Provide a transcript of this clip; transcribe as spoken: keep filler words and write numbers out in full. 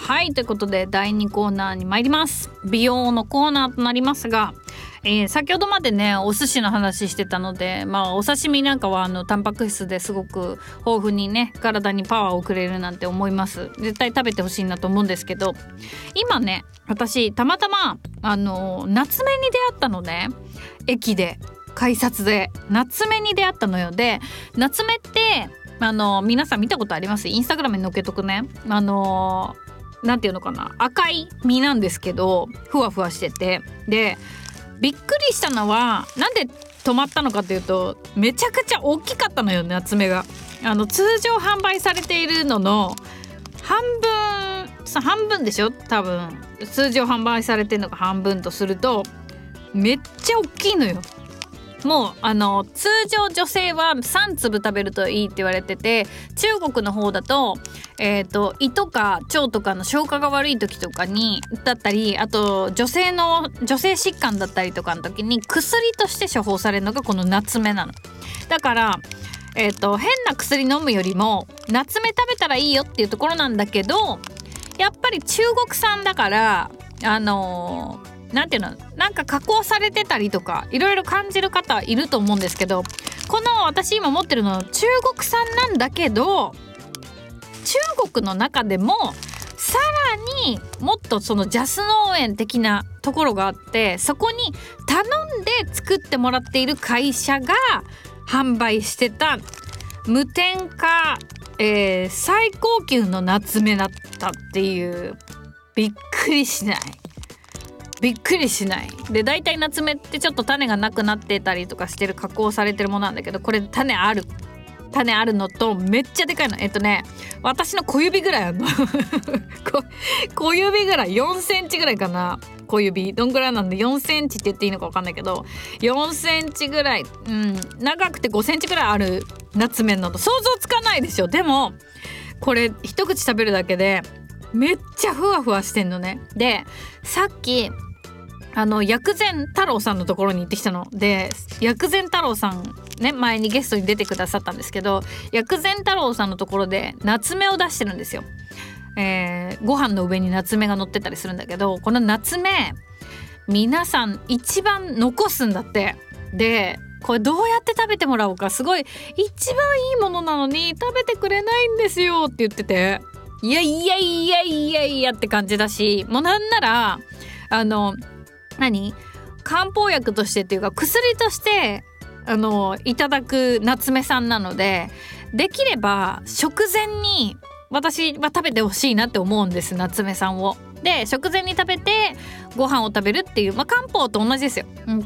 はい、ということでだいにコーナーに参ります。美容のコーナーとなりますが、えー、先ほどまでねお寿司の話してたので、まあお刺身なんかはあのタンパク質ですごく豊富にね体にパワーをくれるなんて思います。絶対食べてほしいなと思うんですけど、今ね私たまたまあの夏目に出会ったのね。駅で改札で夏目に出会ったのよ。で夏目ってあの皆さん見たことあります？インスタグラムに載っけとくね。あのなんていうのかな、赤い実なんですけどふわふわしてて、でびっくりしたのはなんで止まったのかというと、めちゃくちゃ大きかったのよ夏目が。あの通常販売されているのの半分さ半分でしょ、多分通常販売されてるのが半分とするとめっちゃ大きいのよ。もうあの通常女性はさん粒食べるといいって言われてて、中国の方だとえっと胃とか腸とかの消化が悪い時とかにだったり、あと女性の女性疾患だったりとかの時に薬として処方されるのがこの夏目なの。だからえっと変な薬飲むよりも夏目食べたらいいよっていうところなんだけど、やっぱり中国産だからあのーなんていうの、なんか加工されてたりとかいろいろ感じる方いると思うんですけど、この私今持ってるのは中国産なんだけど、中国の中でもさらにもっとそのジャス農園的なところがあって、そこに頼んで作ってもらっている会社が販売してた無添加、えー、最高級の夏目だったっていう。びっくりしない？びっくりしない？で大体夏目ってちょっと種がなくなってたりとかしてる加工されてるものなんだけど、これ種ある種あるのとめっちゃでかいの。えっとね私の小指ぐらいあるの小指ぐらいよんセンチぐらいかな。小指どんぐらいなんでよんセンチって言っていいのか分かんないけどよんセンチぐらい、うん、長くてごセンチぐらいある夏目なの。想像つかないでしょ。でもこれ一口食べるだけでめっちゃふわふわしてんのね。でさっきあの薬膳太郎さんのところに行ってきたので、薬膳太郎さんね前にゲストに出てくださったんですけど、薬膳太郎さんのところで夏目を出してるんですよ。えー、ご飯の上に夏目が乗ってたりするんだけど、この夏目皆さん一番残すんだって。でこれどうやって食べてもらおうか、すごい一番いいものなのに食べてくれないんですよって言ってて、いやいやいやいやいやって感じだし、もうなんならあの何漢方薬としてっていうか薬としてあのいただく夏目さんなので、できれば食前に私は食べてほしいなって思うんです、夏目さんを。で食前に食べてご飯を食べるっていう、まあ、漢方と同じですよ、うん、